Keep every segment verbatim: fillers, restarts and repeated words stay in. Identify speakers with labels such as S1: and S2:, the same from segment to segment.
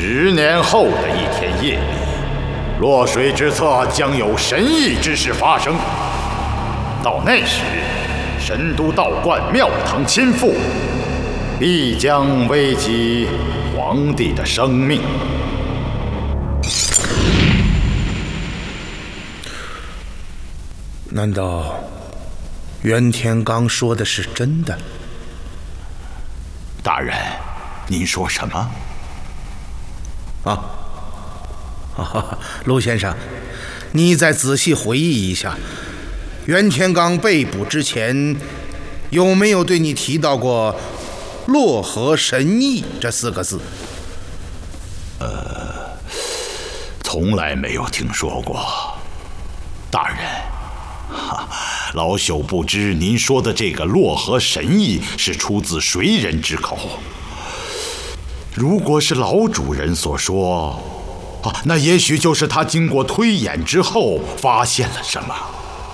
S1: 十年后的一天夜里，落水之侧将有神异之事发生。到那时，神都道观庙堂亲附，必将危及皇帝的生命。
S2: 难道袁天罡说的是真的？
S1: 大人，您说什么？
S2: 啊，啊，陆先生，你再仔细回忆一下，袁天罡被捕之前，有没有对你提到过“洛河神医”这四个字？
S1: 呃，从来没有听说过。大人，哈，老朽不知您说的这个洛河神医是出自谁人之口。如果是老主人所说，啊，那也许就是他经过推演之后发现了什么。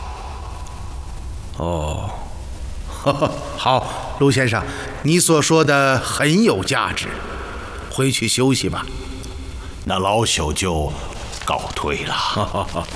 S2: 哦，呵呵，好，陆先生，你所说的很有价值，回去休息吧。
S1: 那老朽就告退了。
S2: 好好好。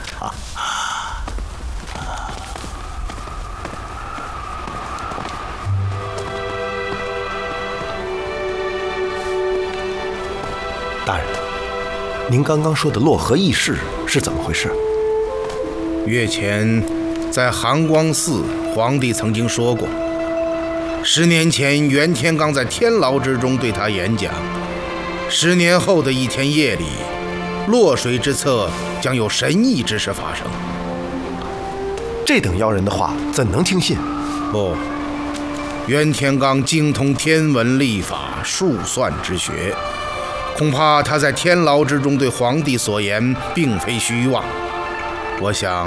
S3: 大人，您刚刚说的洛河异事是怎么回事？
S2: 月前，在寒光寺，皇帝曾经说过，十年前袁天罡在天牢之中对他演讲，十年后的一天夜里，洛水之侧将有神异之事发生。
S3: 这等妖人的话怎能听信？
S2: 不，袁天罡精通天文历法、数算之学，恐怕他在天牢之中对皇帝所言并非虚妄。我想，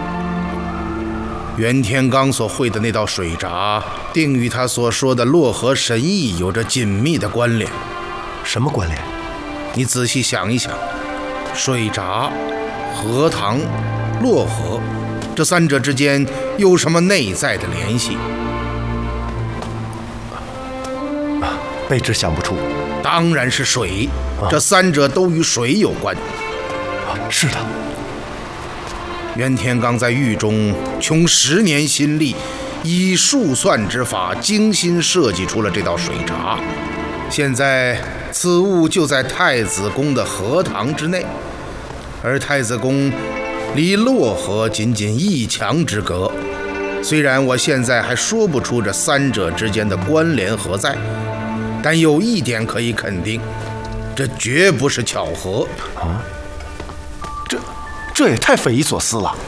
S2: 袁天罡所会的那道水闸，定与他所说的洛河神医有着紧密的关联。
S3: 什么关联？
S2: 你仔细想一想，水闸、荷塘、洛河，这三者之间有什么内在的联系？
S3: 啊，卑职想不出。
S2: 当然是水，这三者都与水有关。
S3: 啊，是的。
S2: 袁天罡在狱中穷十年心力，以数算之法精心设计出了这道水闸。现在此物就在太子宫的荷塘之内，而太子宫离洛河仅仅一墙之隔。虽然我现在还说不出这三者之间的关联何在，但有一点可以肯定，这绝不是巧合
S3: 啊！这这也太匪夷所思了。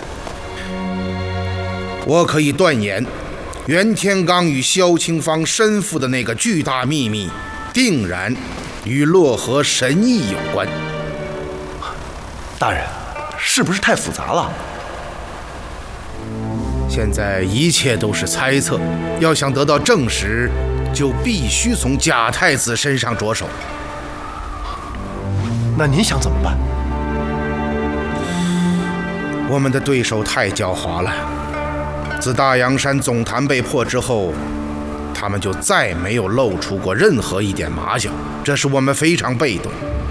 S2: 我可以断言，袁天罡与萧清芳身负的那个巨大秘密，定然与洛河神医有关。
S3: 大人，是不是太复杂了？
S2: 现在一切都是猜测，要想得到证实，就必须从贾太子身上着手。
S3: 那您想怎么办？
S2: 我们的对手太狡猾了。自大洋山总坛被破之后，他们就再没有露出过任何一点马脚，这使我们非常被动。